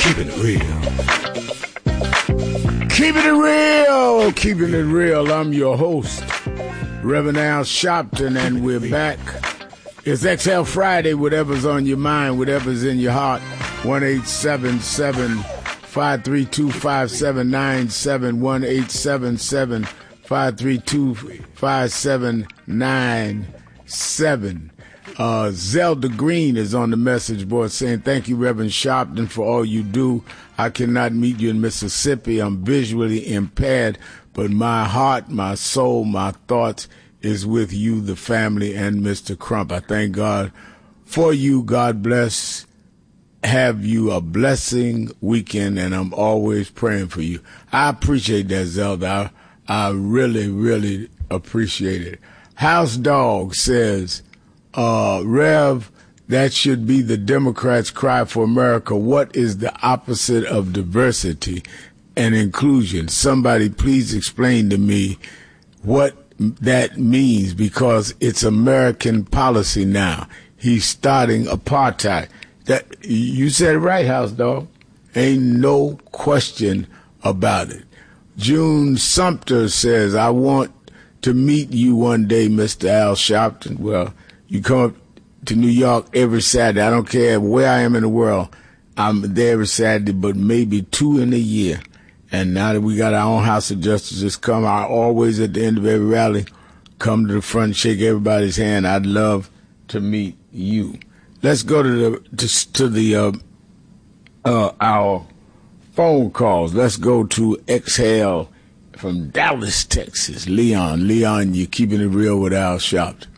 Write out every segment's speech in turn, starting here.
Keeping it real. Keeping it real. Keeping it real. I'm your host, Reverend Al Sharpton, and we're back. It's Exhale Friday. Whatever's on your mind, whatever's in your heart. 1-877-532-5797. 1-877-532-5797. Zelda Green is on the message board saying, thank you, Reverend Sharpton, for all you do. I cannot meet you in Mississippi. I'm visually impaired, but my heart, my soul, my thoughts is with you, the family, and Mr. Crump. I thank God for you. God bless. Have you a blessing weekend, and I'm always praying for you. I appreciate that, Zelda. I really, really appreciate it. House Dog says, Rev, that should be the Democrats' cry for America. What is the opposite of diversity and inclusion? Somebody please explain to me what that means, because it's American policy now. He's starting apartheid. That you said it right, House Dog. Ain't no question about it. June Sumter says, I want to meet you one day, Mr. Al Sharpton. Well, you come up to New York every Saturday. I don't care where I am in the world. I'm there every Saturday, but maybe 2 in a year. And now that we got our own House of Justice come, I always at the end of every rally come to the front, shake everybody's hand. I'd love to meet you. Let's go to our phone calls. Let's go to Exhale from Dallas, Texas. Leon, you're keeping it real with Al Sharpton.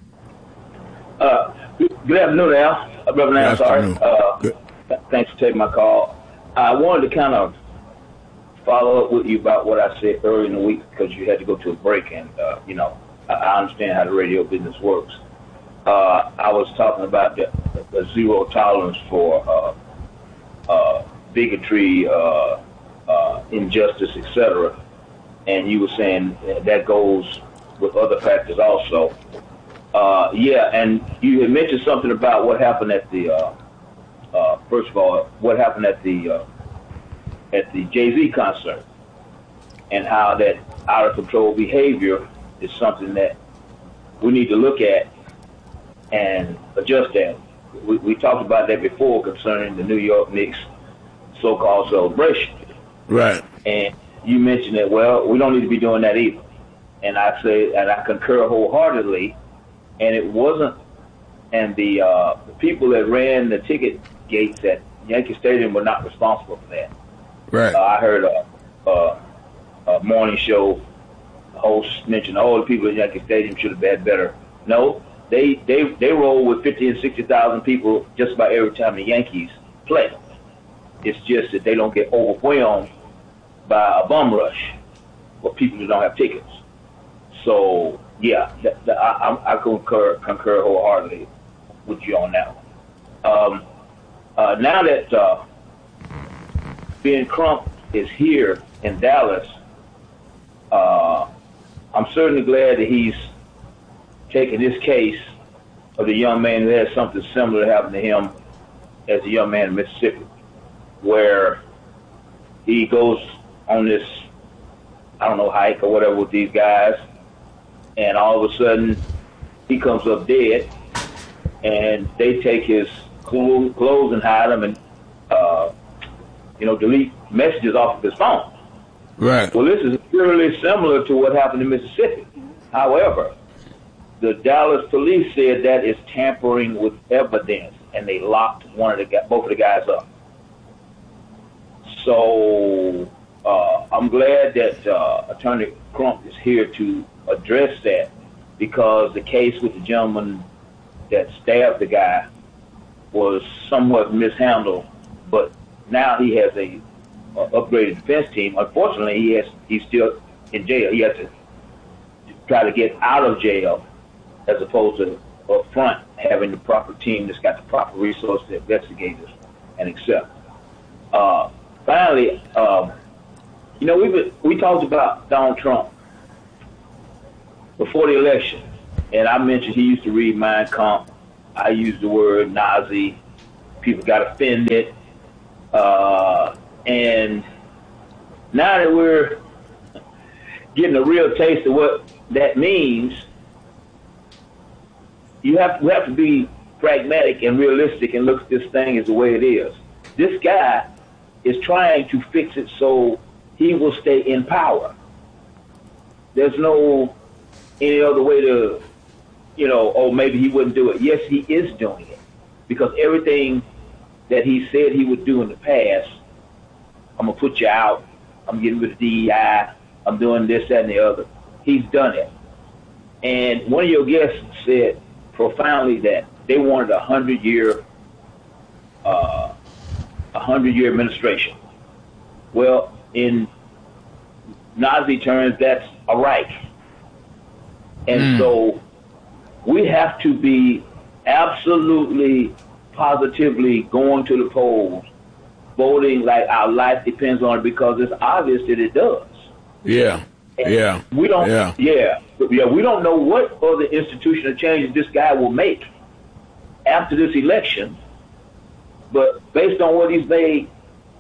Good afternoon, Al. Reverend Al, sorry. Thanks for taking my call. I wanted to kind of follow up with you about what I said earlier in the week, because you had to go to a break, and I understand how the radio business works. I was talking about the zero tolerance for bigotry, injustice, etc. And you were saying that goes with other factors also. And you had mentioned something about what happened at the first of all, what happened at the Jay-Z concert, and how that out of control behavior is something that we need to look at and adjust that. We talked about that before concerning the New York Knicks so-called celebration. Right. And you mentioned that, well, we don't need to be doing that either. And I say, and I concur wholeheartedly. And it wasn't, and the people that ran the ticket gates at Yankee Stadium were not responsible for that. Right. I heard a morning show host mention, the people at Yankee Stadium should have had better. No, they roll with 50 and 60,000 people just about every time the Yankees play. It's just that they don't get overwhelmed by a bum rush for people who don't have tickets. So, yeah, I concur wholeheartedly with you on that one. Now that Ben Crump is here in Dallas, I'm certainly glad that he's taking this case of the young man who had something similar to happen to him as a young man in Mississippi, where he goes on this, hike or whatever with these guys, and all of a sudden he comes up dead, and they take his clothes and hide him and, delete messages off of his phone. Right. Well, this is purely similar to what happened in Mississippi. However, the Dallas police said that is tampering with evidence, and they locked both of the guys up. So I'm glad that Attorney Crump is here to address that, because the case with the gentleman that stabbed the guy was somewhat mishandled, but now he has a upgraded defense team. Unfortunately, he's still in jail. He has to try to get out of jail, as opposed to up front having the proper team that's got the proper resources to investigate this and accept. Finally, we talked about Donald Trump before the election, and I mentioned he used to read Mein Kampf. I used the word Nazi. People got offended. And now that we're getting a real taste of what that means, we have to be pragmatic and realistic and look at this thing as the way it is. This guy is trying to fix it so he will stay in power. There's no any other way to, oh, maybe he wouldn't do it. Yes, he is doing it, because everything that he said he would do in the past, I'm going to put you out, I'm getting rid of DEI, I'm doing this, that, and the other. He's done it. And one of your guests said profoundly that they wanted a 100-year administration. Well, in Nazi terms, that's a Reich. And so we have to be absolutely, positively going to the polls, voting like our life depends on it, because it's obvious that it does. Yeah. And yeah. We don't. Yeah. We don't know what other institutional changes this guy will make after this election, but based on what he's made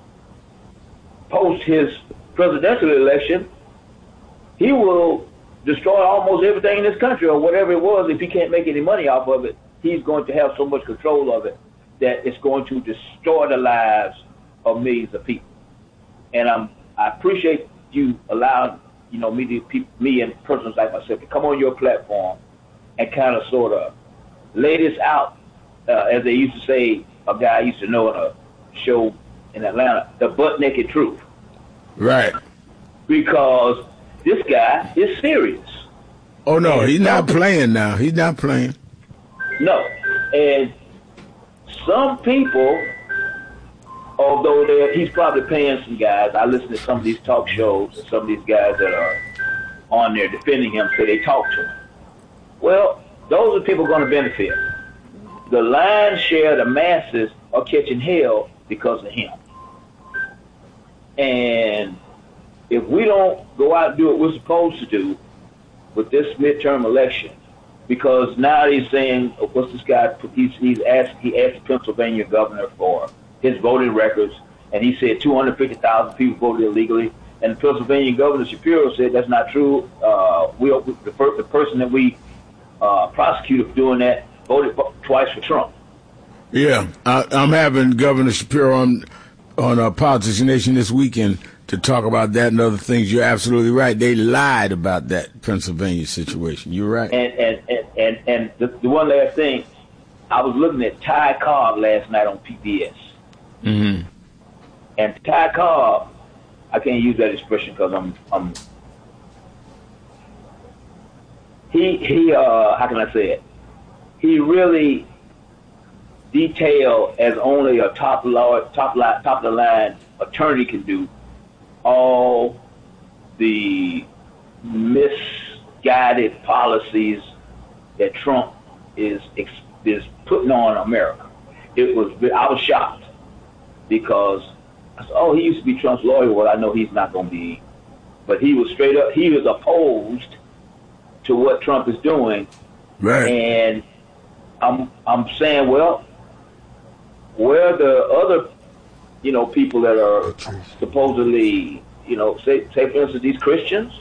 post his presidential election, he will destroy almost everything in this country, or whatever it was. If he can't make any money off of it, he's going to have so much control of it that it's going to destroy the lives of millions of people. And I appreciate you allowing me and persons like myself to come on your platform and kind of sort of lay this out, as they used to say, a guy I used to know in a show in Atlanta, the butt-naked truth. Right. Because this guy is serious. Oh, no, he's not playing now. He's not playing. No. And some people, although he's probably paying some guys, I listen to some of these talk shows, and some of these guys that are on there defending him, say they talk to him. Well, those are people going to benefit. The lion's share, the masses, are catching hell because of him. And if we don't go out and do what we're supposed to do with this midterm election, because now he's saying, what's this guy? He asked the Pennsylvania governor for his voting records, and he said 250,000 people voted illegally. And the Pennsylvania governor Shapiro said that's not true. The person that we prosecuted for doing that voted twice for Trump. Yeah, I'm having Governor Shapiro on Politics Nation this weekend to talk about that and other things. You're absolutely right. They lied about that Pennsylvania situation. You're right. And the one last thing, I was looking at Ty Cobb last night on PBS. Mm-hmm. And Ty Cobb, I can't use that expression because he how can I say it? He really detailed, as only a top of the line attorney can do, all the misguided policies that Trump is putting on America. I was shocked, because I said, oh, he used to be Trump's lawyer. Well, I know he's not going to be, but he was straight up. He was opposed to what Trump is doing, right? And I'm saying, well, where are the other, people that are supposedly, say for instance, these Christians,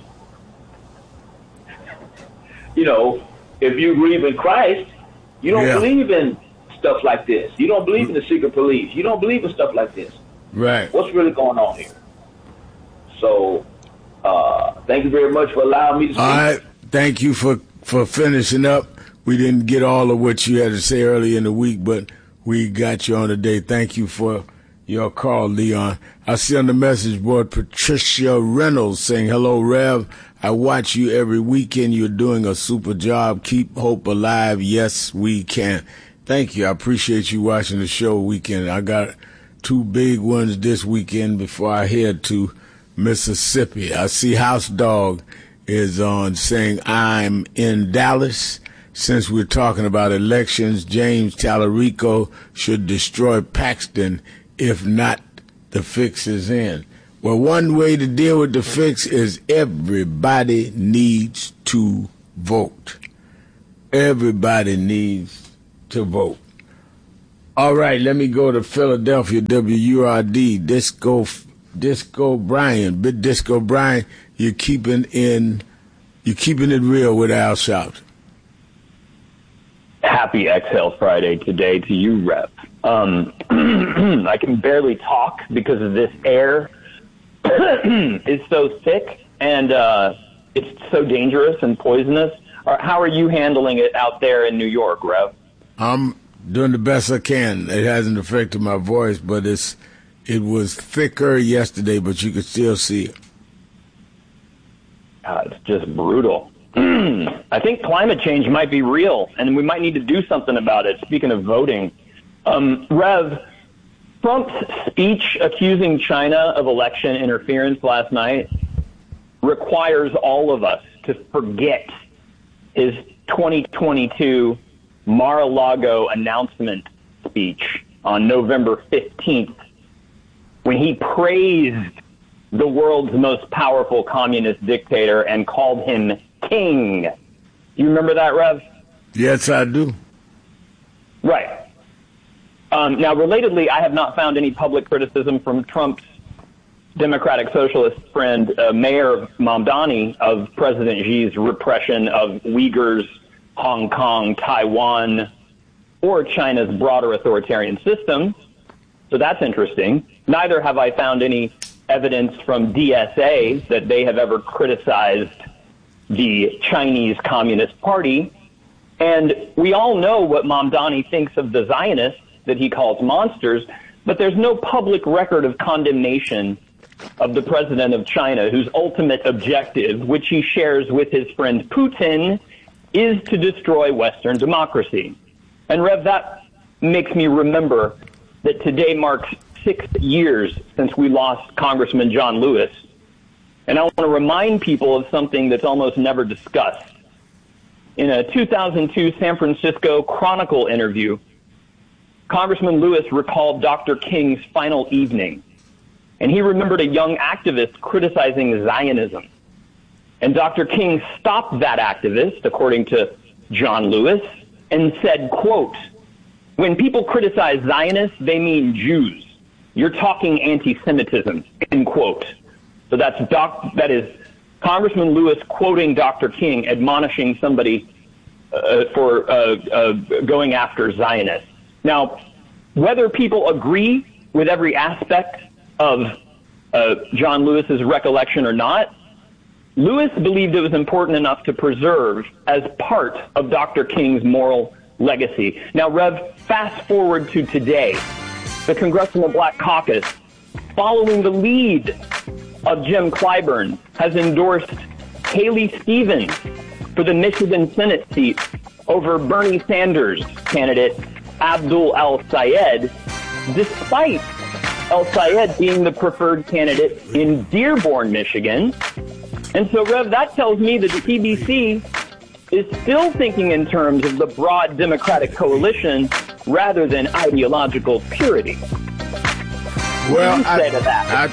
if you believe in Christ, you don't believe in stuff like this. You don't believe in the secret police. You don't believe in stuff like this. Right. What's really going on here? So, thank you very much for allowing me to speak. All right. Thank you for finishing up. We didn't get all of what you had to say earlier in the week, but we got you on today. Thank you for your call, Leon. I see on the message board Patricia Reynolds saying, hello, Rev. I watch you every weekend. You're doing a super job. Keep hope alive. Yes, we can. Thank you. I appreciate you watching the show weekend. I got 2 big ones this weekend before I head to Mississippi. I see House Dog is on saying, I'm in Dallas. Since we're talking about elections, James Tallarico should destroy Paxton. If not, the fix is in. Well, one way to deal with the fix is everybody needs to vote. Everybody needs to vote. All right, let me go to Philadelphia, WURD. Disco Disco Brian. Bit Disco Brian, you're keeping it real with Al Sharpton. Happy Exhale Friday today to you, Rep. I can barely talk because of this air is so thick and it's so dangerous and poisonous. How are you handling it out there in New York, Rev? I'm doing the best I can. It hasn't affected my voice, but it was thicker yesterday, but you could still see it. It's just brutal. I think climate change might be real, and we might need to do something about it. Speaking of voting, Rev, Trump's speech accusing China of election interference last night requires all of us to forget his 2022 Mar-a-Lago announcement speech on November 15th, when he praised the world's most powerful communist dictator and called him king. You remember that, Rev? Yes, I do. Right. Now, relatedly, I have not found any public criticism from Trump's Democratic Socialist friend, Mayor Mamdani, of President Xi's repression of Uyghurs, Hong Kong, Taiwan, or China's broader authoritarian system. So that's interesting. Neither have I found any evidence from DSA that they have ever criticized the Chinese Communist Party. And we all know what Mamdani thinks of the Zionists that he calls monsters, but there's no public record of condemnation of the president of China, whose ultimate objective, which he shares with his friend Putin, is to destroy Western democracy. And Rev, that makes me remember that today marks 6 years since we lost Congressman John Lewis. And I want to remind people of something that's almost never discussed. In a 2002 San Francisco Chronicle interview, Congressman Lewis recalled Dr. King's final evening, and he remembered a young activist criticizing Zionism. And Dr. King stopped that activist, according to John Lewis, and said, quote, "When people criticize Zionists, they mean Jews. You're talking anti-Semitism," end quote. So that is Congressman Lewis quoting Dr. King, admonishing somebody for going after Zionists. Now, whether people agree with every aspect of John Lewis's recollection or not, Lewis believed it was important enough to preserve as part of Dr. King's moral legacy. Now, Rev, fast forward to today. The Congressional Black Caucus, following the lead of Jim Clyburn, has endorsed Haley Stevens for the Michigan Senate seat over Bernie Sanders candidate Abdul El-Sayed, despite El-Sayed being the preferred candidate in Dearborn, Michigan. And so, Rev, that tells me that the TBC is still thinking in terms of the broad Democratic coalition rather than ideological purity. Well, I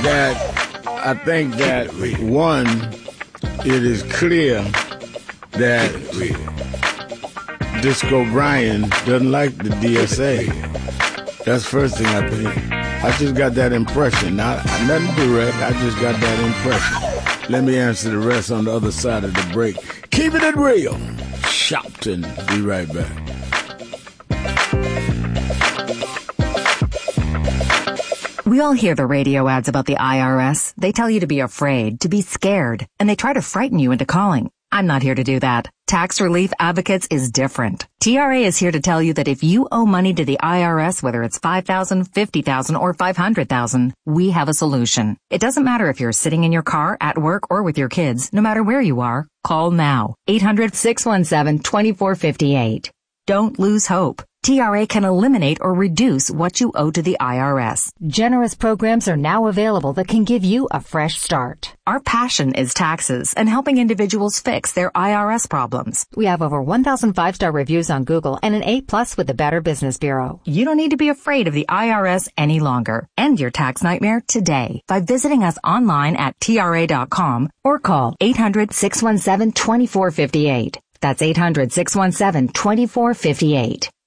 think that one, it is clear that Disco Brian doesn't like the DSA. That's the first thing I think. I just got that impression. Nothing direct. I just got that impression. Let me answer the rest on the other side of the break. Keeping it real. Sharpton. Be right back. We all hear the radio ads about the IRS. They tell you to be afraid, to be scared, and they try to frighten you into calling. I'm not here to do that. Tax Relief Advocates is different. TRA is here to tell you that if you owe money to the IRS, whether it's $5,000, $50,000, or $500,000, we have a solution. It doesn't matter if you're sitting in your car, at work, or with your kids. No matter where you are, call now. 800-617-2458. Don't lose hope. TRA can eliminate or reduce what you owe to the IRS. Generous programs are now available that can give you a fresh start. Our passion is taxes and helping individuals fix their IRS problems. We have over 1,000 5-star reviews on Google and an A+ with the Better Business Bureau. You don't need to be afraid of the IRS any longer. End your tax nightmare today by visiting us online at TRA.com or call 800-617-2458. That's 800-617-2458.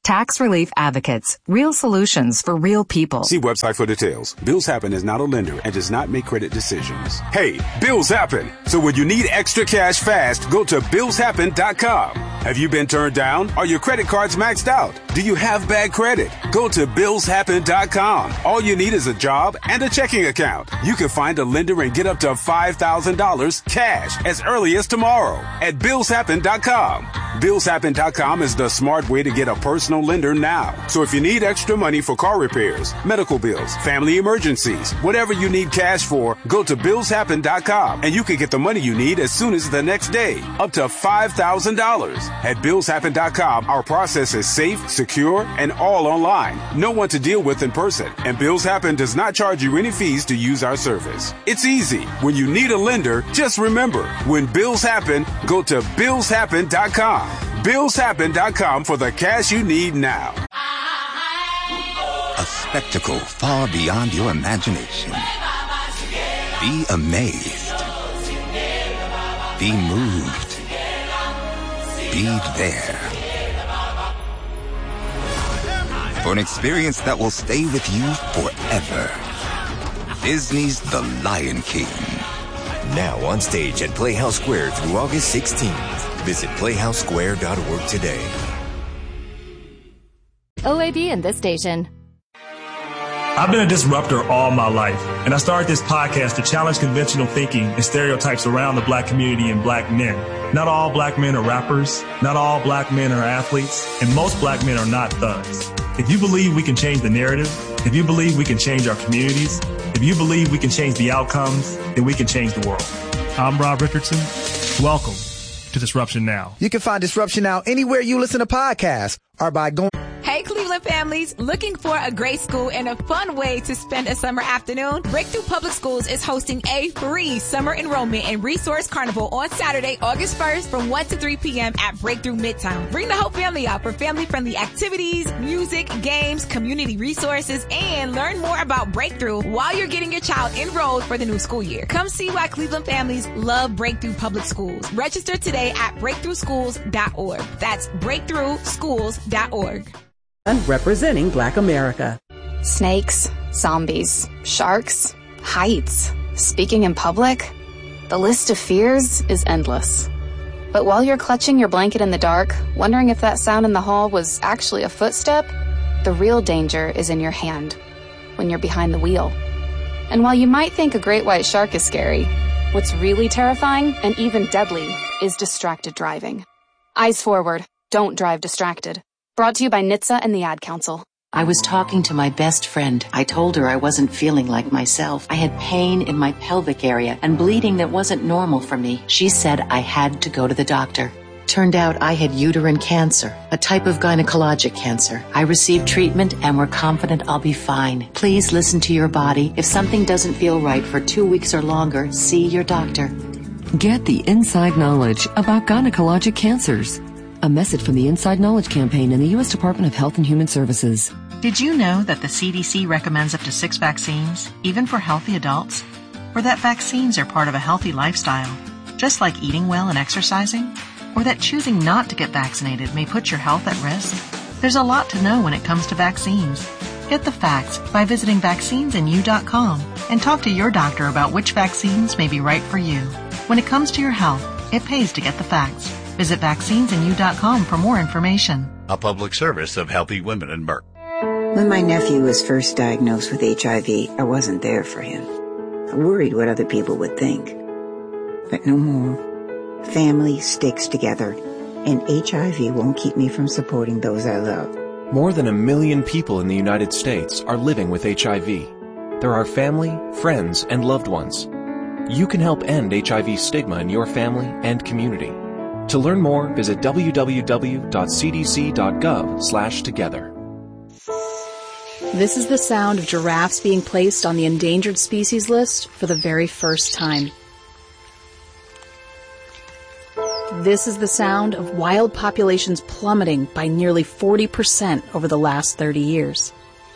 Tax Relief Advocates. Real solutions for real people. See website for details. Bills Happen is not a lender and does not make credit decisions. Hey, bills happen. So when you need extra cash fast, go to billshappen.com. Have you been turned down? Are your credit cards maxed out? Do you have bad credit? Go to billshappen.com. All you need is a job and a checking account. You can find a lender and get up to $5,000 cash as early as tomorrow at billshappen.com. Billshappen.com is the smart way to get a personal lender now. So if you need extra money for car repairs, medical bills, family emergencies, whatever you need cash for, go to billshappen.com and you can get the money you need as soon as the next day, up to $5,000. At billshappen.com, our process is safe, secure, and all online. No one to deal with in person. And Bills Happen does not charge you any fees to use our service. It's easy. When you need a lender, just remember, when bills happen, go to billshappen.com. Billshappen.com for the cash you need now. A spectacle far beyond your imagination. Be amazed. Be moved. Be there. For an experience that will stay with you forever. Disney's The Lion King. Now on stage at Playhouse Square through August 16th. Visit playhousesquare.org today. OAB and this station. I've been a disruptor all my life, and I started this podcast to challenge conventional thinking and stereotypes around the black community and black men. Not all black men are rappers, not all black men are athletes, and most black men are not thugs. If you believe we can change the narrative, if you believe we can change our communities, if you believe we can change the outcomes, then we can change the world. I'm Rob Richardson. Welcome to Disruption Now. You can find Disruption Now anywhere you listen to podcasts or by going... Hey, Cleveland families, looking for a great school and a fun way to spend a summer afternoon? Breakthrough Public Schools is hosting a free summer enrollment and resource carnival on Saturday, August 1st from 1 to 3 p.m. at Breakthrough Midtown. Bring the whole family out for family-friendly activities, music, games, community resources, and learn more about Breakthrough while you're getting your child enrolled for the new school year. Come see why Cleveland families love Breakthrough Public Schools. Register today at breakthroughschools.org. That's breakthroughschools.org. Representing Black America. Snakes, zombies, sharks, heights, speaking in public. The list of fears is endless. But while you're clutching your blanket in the dark, wondering if that sound in the hall was actually a footstep, the real danger is in your hand, when you're behind the wheel. And while you might think a great white shark is scary, what's really terrifying and even deadly is distracted driving. Eyes forward, don't drive distracted. Brought to you by NHTSA and the Ad Council. I was talking to my best friend. I told her I wasn't feeling like myself. I had pain in my pelvic area and bleeding that wasn't normal for me. She said I had to go to the doctor. Turned out I had uterine cancer, a type of gynecologic cancer. I received treatment and we're confident I'll be fine. Please listen to your body. If something doesn't feel right for 2 weeks or longer, see your doctor. Get the inside knowledge about gynecologic cancers. A message from the Inside Knowledge Campaign and the U.S. Department of Health and Human Services. Did you know that the CDC recommends up to 6 vaccines, even for healthy adults? Or that vaccines are part of a healthy lifestyle, just like eating well and exercising? Or that choosing not to get vaccinated may put your health at risk? There's a lot to know when it comes to vaccines. Get the facts by visiting vaccinesinu.com and talk to your doctor about which vaccines may be right for you. When it comes to your health, it pays to get the facts. Visit vaccinesinu.com for more information. A public service of Healthy Women in Merck. When my nephew was first diagnosed with HIV, I wasn't there for him. I worried what other people would think. But no more. Family sticks together, and HIV won't keep me from supporting those I love. More than 1 million people in the United States are living with HIV. There are family, friends, and loved ones. You can help end HIV stigma in your family and community. To learn more, visit www.cdc.gov/together. This is the sound of giraffes being placed on the endangered species list for the very first time. This is the sound of wild populations plummeting by nearly 40% over the last 30 years.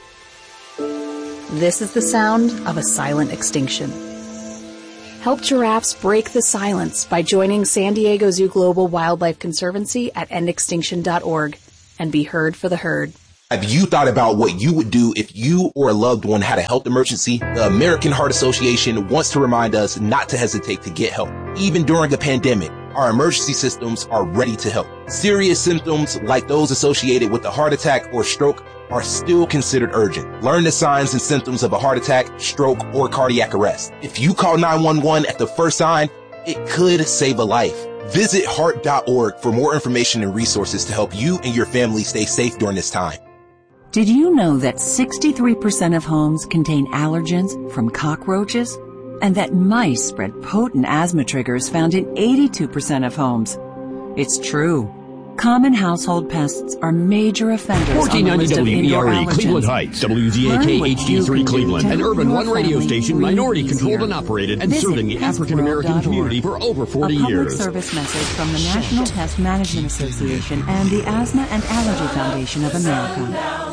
This is the sound of a silent extinction. Help giraffes break the silence by joining San Diego Zoo Global Wildlife Conservancy at endextinction.org. and be heard for the herd. Have you thought about what you would do if you or a loved one had a health emergency? The American Heart Association wants to remind us not to hesitate to get help. Even during a pandemic, our emergency systems are ready to help. Serious symptoms like those associated with a heart attack or stroke are still considered urgent. Learn the signs and symptoms of a heart attack, stroke, or cardiac arrest. If you call 911 at the first sign, it could save a life. Visit heart.org for more information and resources to help you and your family stay safe during this time. Did you know that 63% of homes contain allergens from cockroaches? And that mice spread potent asthma triggers found in 82% of homes? It's true. Common household pests are major offenders on the list of indoor WERE, allergens. Cleveland Heights, WZAK HD3 Cleveland, an urban one radio station, minority controlled and operated, and serving the African American community for over 40 years. A years. public service message from the National Pest Management Association and the Asthma and Allergy Foundation of America.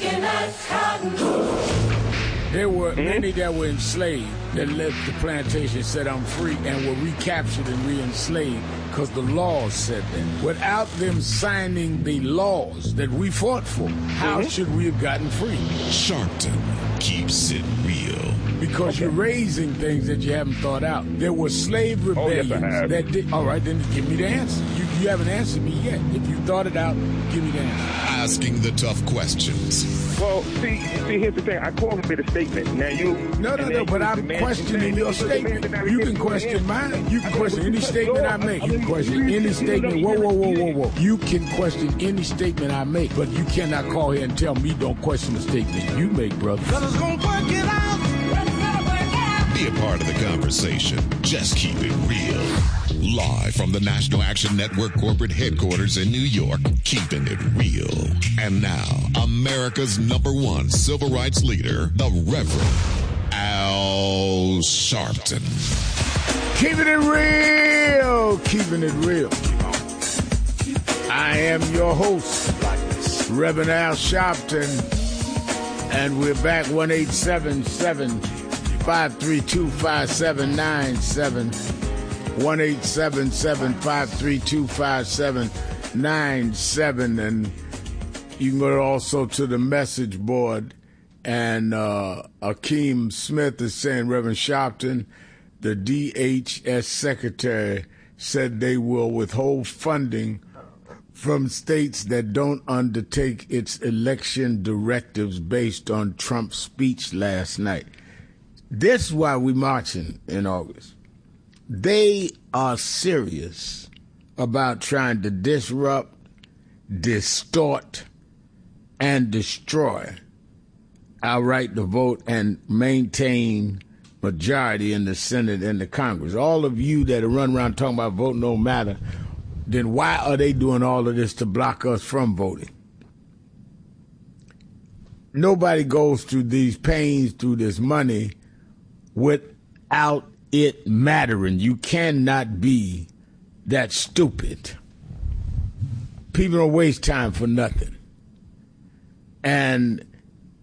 There were many that were enslaved that left the plantation, said I'm free, and were recaptured and re-enslaved because the laws said that. Without them signing the laws that we fought for, how should we have gotten free? Sharpton keeps it real. Because you're raising things that you haven't thought out. There were slave rebellions that did. All right, then give me the answer. You haven't answered me yet. If you thought it out, give me the answer. Asking the tough questions. Well, see, here's the thing. I called him with a statement. Now you... No, but I'm questioning your statement. You can question mine. You can question any statement I make. You can question any statement. Whoa. You can question any statement I make, but you cannot call here and tell me don't question the statement you make, brother. Cause it's gonna work it out. Be a part of the conversation. Just keep it real. Live from the National Action Network corporate headquarters in New York, keeping it real. And now, America's #1 civil rights leader, the Reverend Al Sharpton. Keeping it real. Keeping it real. I am your host, Reverend Al Sharpton, and we're back 1-877-532-5797. 1-877-532-5797. And you can go also to the message board. And Akeem Smith is saying, Reverend Sharpton, the DHS secretary said they will withhold funding from states that don't undertake its election directives based on Trump's speech last night. This is why we're marching in August. They are serious about trying to disrupt, distort, and destroy our right to vote and maintain majority in the Senate and the Congress. All of you that are running around talking about voting don't matter, then why are they doing all of this to block us from voting? Nobody goes through these pains, through this money, without it mattering. You cannot be that stupid. People don't waste time for nothing. And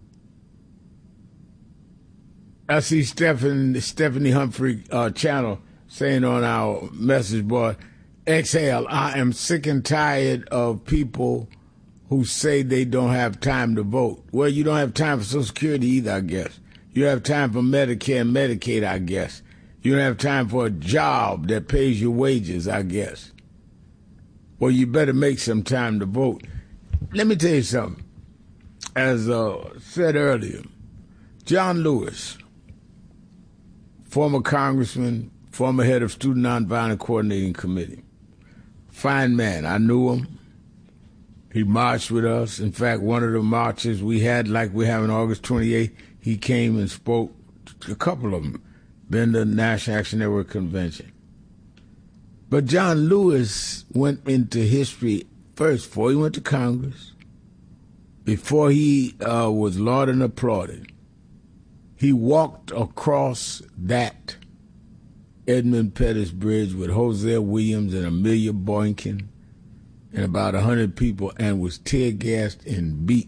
I see Stephanie Humphrey channel saying on our message board, exhale, I am sick and tired of people who say they don't have time to vote. Well, you don't have time for Social Security either, I guess. You have time for Medicare and Medicaid, I guess. You don't have time for a job that pays your wages, I guess. Well, you better make some time to vote. Let me tell you something. As said earlier, John Lewis, former congressman, former head of Student Nonviolent Coordinating Committee, fine man. I knew him. He marched with us. In fact, one of the marches we had, like we have on August 28th, he came and spoke, a couple of them, been the National Action Network Convention. But John Lewis went into history first, before he went to Congress, before he was lauded and applauded. He walked across that Edmund Pettus Bridge with Hosea Williams and Amelia Boykin and about 100 people and was tear-gassed and beaten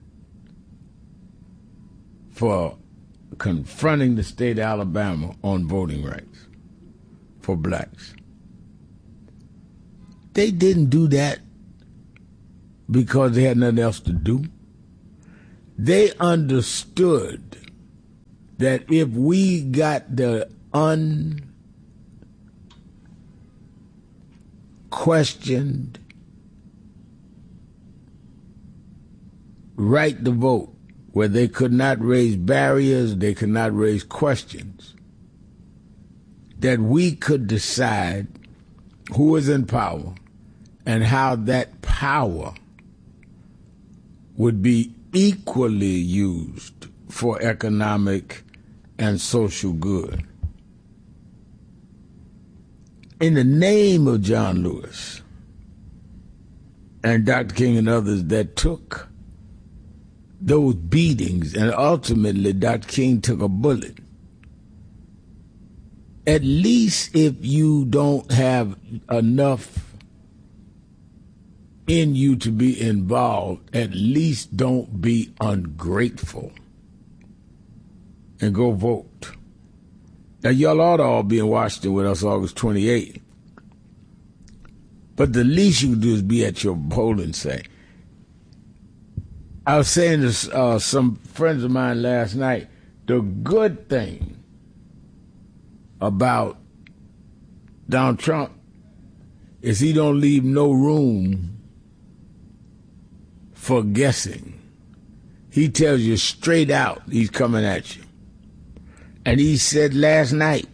for confronting the state of Alabama on voting rights for blacks. They didn't do that because they had nothing else to do. They understood that if we got the unquestioned right to vote, where they could not raise barriers, they could not raise questions, that we could decide who is in power and how that power would be equally used for economic and social good. In the name of John Lewis and Dr. King and others that took those beatings, and ultimately Dr. King took a bullet. At least if you don't have enough in you to be involved, at least don't be ungrateful and go vote. Now, y'all ought to all be in Washington with us August 28th. But the least you can do is be at your polling site. I was saying to some friends of mine last night, the good thing about Donald Trump is he don't leave no room for guessing. He tells you straight out he's coming at you. And he said last night,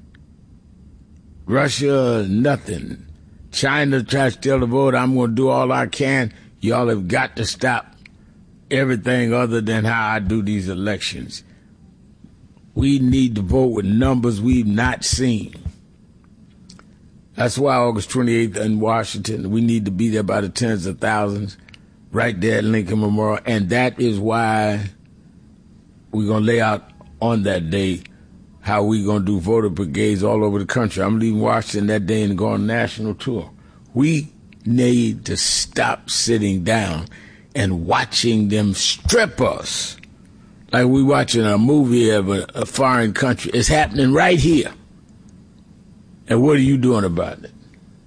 Russia, nothing. China tries to steal the vote. I'm going to do all I can. Y'all have got to stop everything other than how I do these elections. We need to vote with numbers we've not seen. That's why August 28th in Washington, we need to be there by the tens of thousands, right there at Lincoln Memorial. And that is why we're going to lay out on that day how we're going to do voter brigades all over the country. I'm leaving Washington that day and going on a national tour. We need to stop sitting down and watching them strip us like we watching a movie of a foreign country. It's happening right here. And what are you doing about it?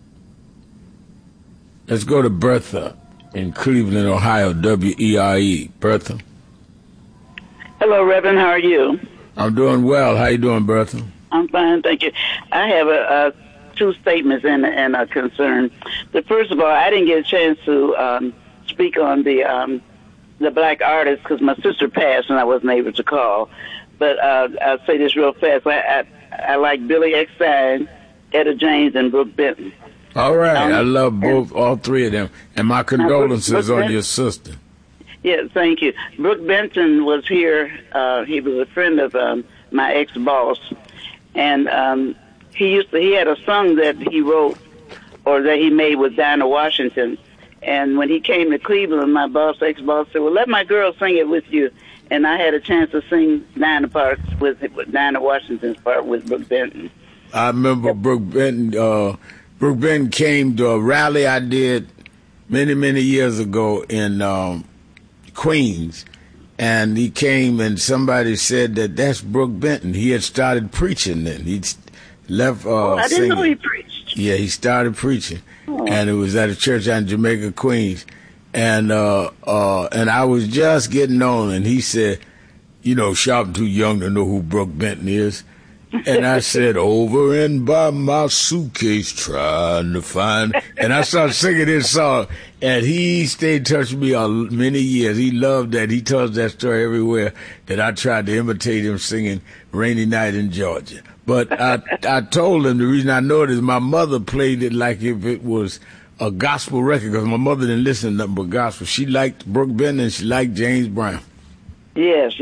Let's go to Bertha in Cleveland, Ohio, WERE. Bertha. Hello, Reverend. How are you? I'm doing well. How you doing, Bertha? I'm fine, thank you. I have two statements and a concern. The first of all, I didn't get a chance to speak on the black artist because my sister passed and I wasn't able to call. But I'll say this real fast. I like Billy Eckstine, Etta James, and Brooke Benton. All right. I love all three of them. And my condolences on your sister. Yeah, thank you. Brooke Benton was here. He was a friend of my ex-boss. And he had a song that he wrote or that he made with Dinah Washington. And when he came to Cleveland, my ex-boss said, well, let my girl sing it with you. And I had a chance to sing Dinah Washington's part with Brooke Benton. I remember Brooke Benton. Brooke Benton came to a rally I did many, many years ago in Queens. And he came and somebody said that's Brooke Benton. He had started preaching then. He'd left I didn't singing. know he preached. Yeah, he started preaching. And it was at a church out in Jamaica, Queens. And I was just getting on, and he said, Sharp, I'm too young to know who Brooke Benton is. And I said, over and by my suitcase trying to find. And I started singing this song, and he stayed in touch with me many years. He loved that. He tells that story everywhere, that I tried to imitate him singing Rainy Night in Georgia. But I told him the reason I know it is my mother played it like if it was a gospel record, because my mother didn't listen to nothing but gospel. She liked Brooke Benton and she liked James Brown. Yes.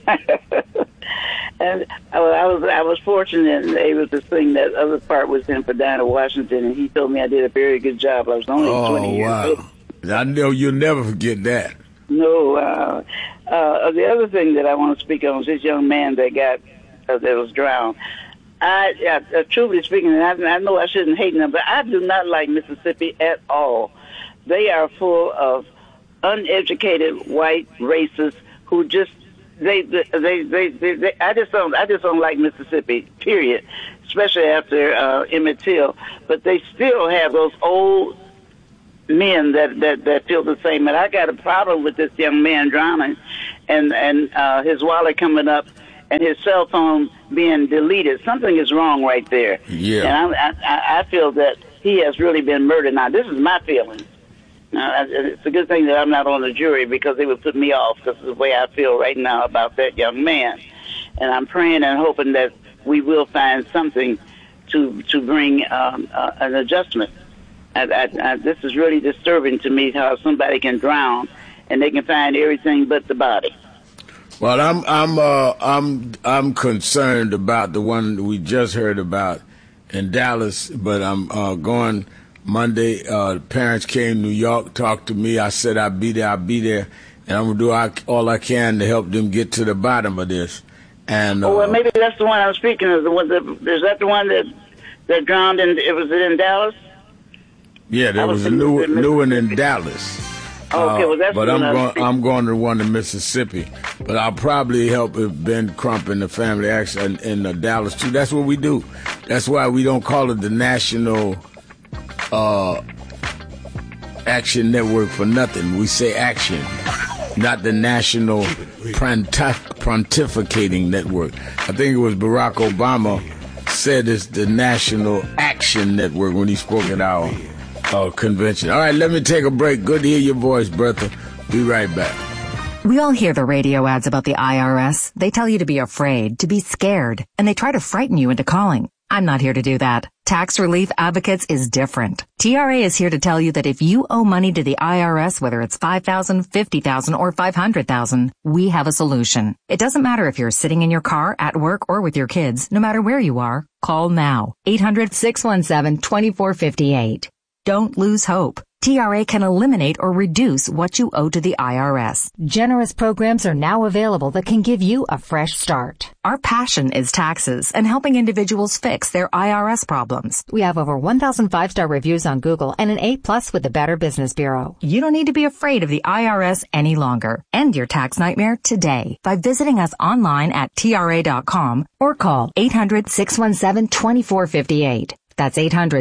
And I was fortunate and able to sing that other part with him for Dinah Washington, and he told me I did a very good job. I was only 20 years old. I know you'll never forget that. No. The other thing that I want to speak on is this young man that was drowned. Truly speaking, and I know I shouldn't hate them, but I do not like Mississippi at all. They are full of uneducated white racists who just I just don't like Mississippi, period. Especially after Emmett Till. But they still have those old men that feel the same. But I got a problem with this young man drowning, and his wallet coming up, and his cell phone being deleted. Something is wrong right there. Yeah. And I feel that he has really been murdered. Now, this is my feeling. It's a good thing that I'm not on the jury, because they would put me off, because it's the way I feel right now about that young man. And I'm praying and hoping that we will find something to bring an adjustment. This is really disturbing to me, how somebody can drown and they can find everything but the body. Well, I'm concerned about the one we just heard about in Dallas, but I'm going Monday. Parents came to New York, talked to me. I said I'll be there, and I'm gonna do all I can to help them get to the bottom of this. And well, maybe that's the one I'm speaking of. Is that the one that drowned in? Was it in Dallas? Yeah, there was a new one in Dallas. Okay, well, that's but the one I'm going to the one in Mississippi. But I'll probably help Ben Crump and the Family Action in Dallas too. That's what we do. That's why we don't call it the National Action Network for nothing. We say Action, not the National Pontificating Network. I think it was Barack Obama said it's the National Action Network when he spoke at our convention. All right, let me take a break. Good to hear your voice, Bertha. Be right back. We all hear the radio ads about the IRS. They tell you to be afraid, to be scared, and they try to frighten you into calling. I'm not here to do that. Tax Relief Advocates is different. TRA is here to tell you that if you owe money to the IRS, whether it's $5,000, $50,000, or $500,000, we have a solution. It doesn't matter if you're sitting in your car, at work, or with your kids. No matter where you are, call now. 800-617-2458. Don't lose hope. TRA can eliminate or reduce what you owe to the IRS. Generous programs are now available that can give you a fresh start. Our passion is taxes and helping individuals fix their IRS problems. We have over 1,000 5-star reviews on Google and an A+ with the Better Business Bureau. You don't need to be afraid of the IRS any longer. End your tax nightmare today by visiting us online at TRA.com or call 800-617-2458. That's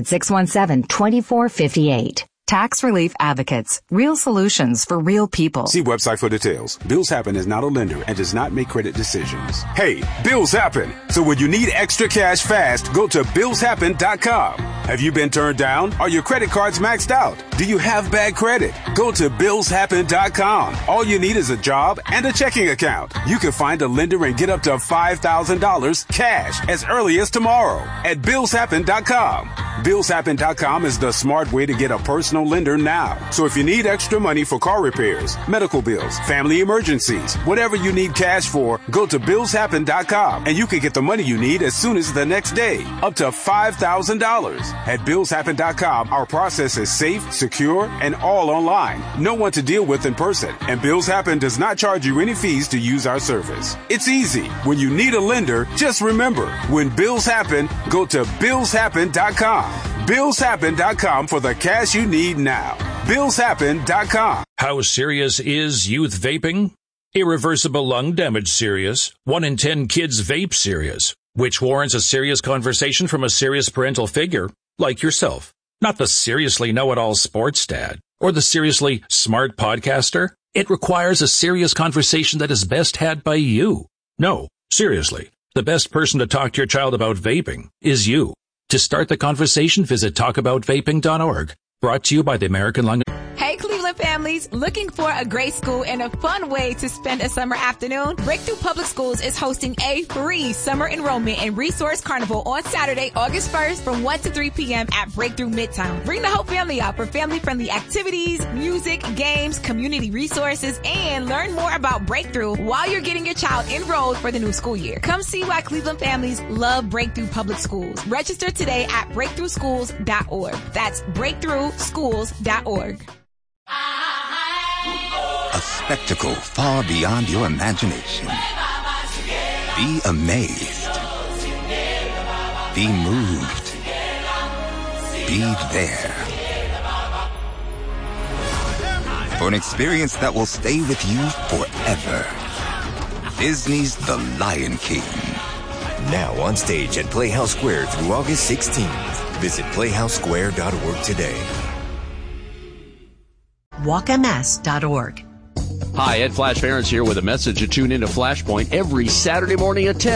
800-617-2458. Tax Relief Advocates. Real solutions for real people. See website for details. Bills Happen is not a lender and does not make credit decisions. Hey, bills happen. So when you need extra cash fast, go to BillsHappen.com. Have you been turned down? Are your credit cards maxed out? Do you have bad credit? Go to BillsHappen.com. All you need is a job and a checking account. You can find a lender and get up to $5,000 cash as early as tomorrow at BillsHappen.com. BillsHappen.com is the smart way to get a personal lender now. So if you need extra money for car repairs, medical bills, family emergencies, whatever you need cash for, go to BillsHappen.com and you can get the money you need as soon as the next day, up to $5,000. At BillsHappen.com, our process is safe, secure, and all online. No one to deal with in person. And Bills Happen does not charge you any fees to use our service. It's easy. When you need a lender, just remember, when bills happen, go to BillsHappen.com. BillsHappen.com for the cash you need now. BillsHappen.com. How serious is youth vaping? Irreversible lung damage serious. 1 in 10 kids vape serious, which warrants a serious conversation from a serious parental figure like yourself. Not the seriously know-it-all sports dad or the seriously smart podcaster. It requires a serious conversation that is best had by you. No, seriously, the best person to talk to your child about vaping is you. To start the conversation, visit talkaboutvaping.org. Brought to you by the American Lung. Hey, Cleveland families, looking for a great school and a fun way to spend a summer afternoon? Breakthrough Public Schools is hosting a free summer enrollment and resource carnival on Saturday, August 1st from 1 to 3 p.m. at Breakthrough Midtown. Bring the whole family out for family-friendly activities, music, games, community resources, and learn more about Breakthrough while you're getting your child enrolled for the new school year. Come see why Cleveland families love Breakthrough Public Schools. Register today at breakthroughschools.org. That's breakthroughschools.org. A spectacle far beyond your imagination. Be amazed. Be moved. Be there. For an experience that will stay with you forever. Disney's The Lion King. Now on stage at Playhouse Square through August 16th. Visit playhousesquare.org today. walkms.org. Hi, Ed Flash Ferentz here with a message to tune into Flashpoint every Saturday morning at 10.